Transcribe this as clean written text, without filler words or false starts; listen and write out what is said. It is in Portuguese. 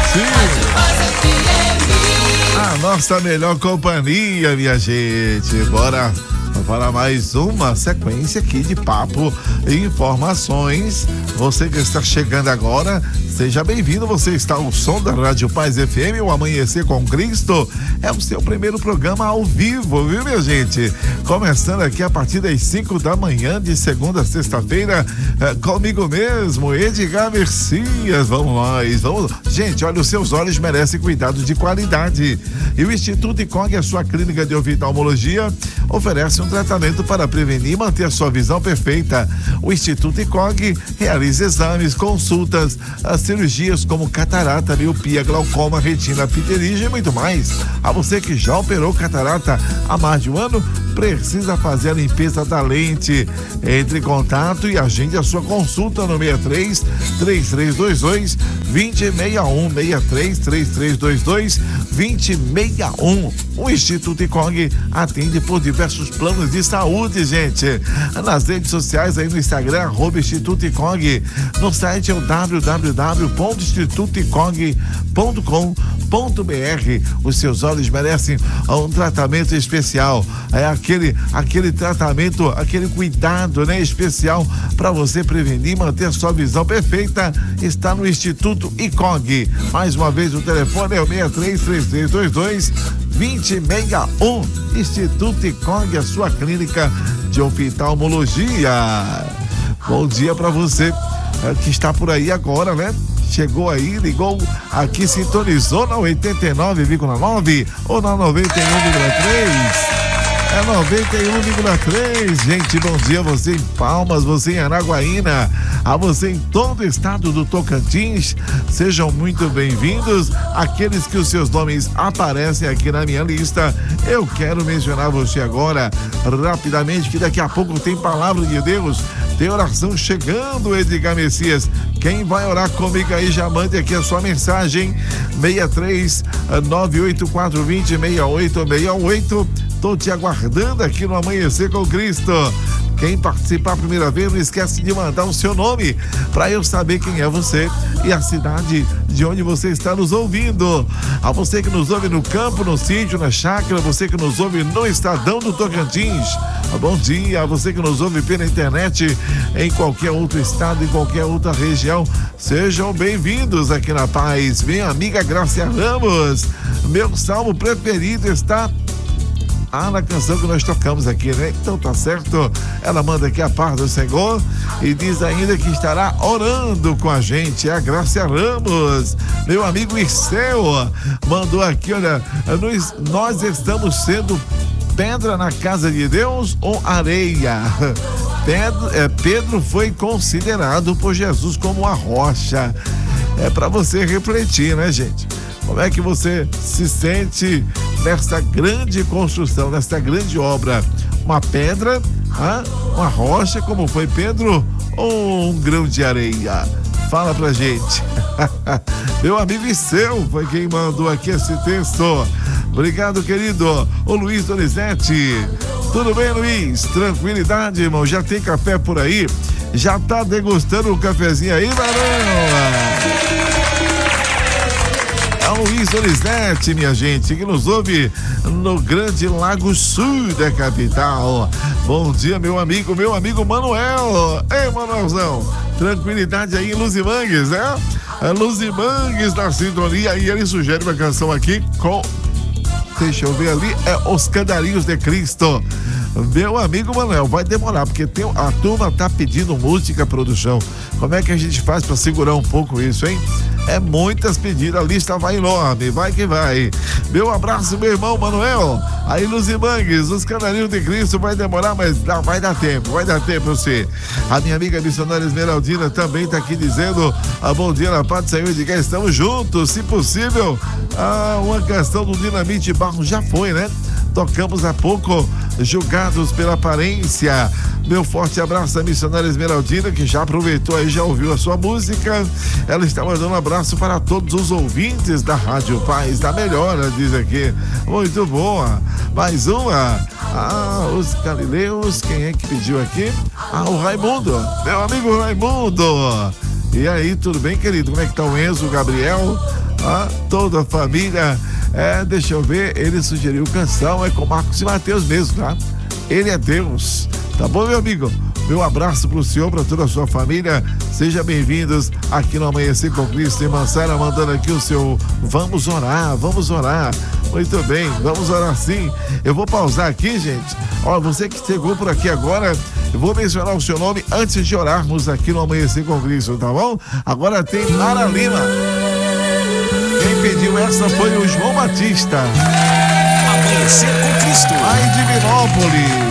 A nossa melhor companhia, minha gente. Bora para mais uma sequência aqui de papo e informações. Você que está chegando agora, seja bem-vindo. Você está ao som da Rádio Paz FM, o Amanhecer com Cristo. É o seu primeiro programa ao vivo, viu, minha gente? Começando aqui a partir das 5 da manhã, de segunda a sexta-feira, comigo mesmo, Edgar Messias. Vamos nós, vamos. Gente, olha, os seus olhos merecem cuidado de qualidade. E o Instituto ICOG, a sua clínica de oftalmologia, oferece um tratamento para prevenir e manter a sua visão perfeita. O Instituto ICOG realiza exames, consultas, cirurgias como catarata, miopia, glaucoma, retina, pterígio e muito mais. A você que já operou catarata há mais de um ano, precisa fazer a limpeza da lente. Entre em contato e agende a sua consulta no 63 3322 2061, 63 3322 2061. O Instituto ICOG atende por diversos planos de saúde, gente. Nas redes sociais, aí no Instagram, @Instituto ICOG. No site é o www.institutoicog.com.br. Os seus olhos merecem um tratamento especial. É aquele tratamento, aquele cuidado, né, especial para você prevenir e manter sua visão perfeita. Está no Instituto ICOG. Mais uma vez, o telefone é o 63 3322 2061. Instituto ICOG, a sua clínica de oftalmologia. Bom dia para você que está por aí agora, né? Chegou aí, ligou aqui, sintonizou na 89,9 ou na 91,3. É 91,3, gente. Bom dia, você em Palmas, você em Araguaína, a você em todo o estado do Tocantins. Sejam muito bem-vindos. Aqueles que os seus nomes aparecem aqui na minha lista, eu quero mencionar você agora, rapidamente, que daqui a pouco tem palavra de Deus, tem oração chegando, Edgar Messias. Quem vai orar comigo aí, já mande aqui a sua mensagem, 63 98420 6868. Tô te aguardando aqui no Amanhecer com Cristo. Quem participar a primeira vez, não esquece de mandar o seu nome para eu saber quem é você e a cidade de onde você está nos ouvindo. A você que nos ouve no campo, no sítio, na chácara, você que nos ouve no Estadão do Tocantins, bom dia. A você que nos ouve pela internet em qualquer outro estado, em qualquer outra região, sejam bem-vindos aqui na Paz. Minha amiga Gracia Ramos, meu salmo preferido está na canção que nós tocamos aqui, né? Então tá certo. Ela manda aqui a paz do Senhor e diz ainda que estará orando com a gente. É a Gracia Ramos. Meu amigo Irceu mandou aqui, olha, nós estamos sendo pedra na casa de Deus ou areia? Pedro foi considerado por Jesus como a rocha. É para você refletir, né, gente? Como é que você se sente nessa grande construção, nessa grande obra? Uma pedra, uma rocha, como foi Pedro, ou um grão de areia? Fala pra gente. Meu amigo Isseu foi quem mandou aqui esse texto. Obrigado, querido. O Luiz Donizete. Tudo bem, Luiz? Tranquilidade, irmão? Já tem café por aí? Já tá degustando um cafezinho aí, varão? Luiz Donizete, minha gente, que nos ouve no Grande Lago Sul da capital. Bom dia, meu amigo Manuel. Ei, Manuelzão, tranquilidade aí em Luzimangues, né? Luzimangues na sintonia, e ele sugere uma canção aqui com, deixa eu ver ali, Os Candarinhos de Cristo. Meu amigo Manuel, vai demorar, porque a turma tá pedindo música, produção. Como é que a gente faz para segurar um pouco isso, hein? É muitas pedidas, a lista vai enorme, vai que vai. Meu abraço, meu irmão Manuel. Aí Luzimangues, Os Candarinhos de Cristo, vai demorar, mas vai dar tempo você. A minha amiga missionária Esmeraldina também tá aqui dizendo, bom dia na paz do Senhor, de que estamos juntos, se possível. Uma canção do Dinamite Barro já foi, né? Tocamos há pouco, Julgados pela Aparência. Meu forte abraço à missionária Esmeraldina, que já aproveitou aí, já ouviu a sua música. Ela está mandando um abraço para todos os ouvintes da Rádio Paz, da melhora, diz aqui. Muito boa. Mais uma. Os Galileus, quem é que pediu aqui? O Raimundo, meu amigo Raimundo. E aí, tudo bem, querido? Como é que tá o Enzo, o Gabriel? toda a família. Deixa eu ver, ele sugeriu canção, com Marcos e Mateus mesmo, tá? Ele é Deus. Tá bom, meu amigo? Meu abraço pro senhor, pra toda a sua família. Sejam bem-vindos aqui no Amanhecer com Cristo. Irmã Sara mandando aqui o seu vamos orar, vamos orar. Muito bem, vamos orar sim. Eu vou pausar aqui, gente. Ó, você que chegou por aqui agora, eu vou mencionar o seu nome antes de orarmos aqui no Amanhecer com Cristo, tá bom? Agora tem Mara Lima. Quem pediu essa foi o João Batista. Amanhecer com Cristo. Lá em Divinópolis.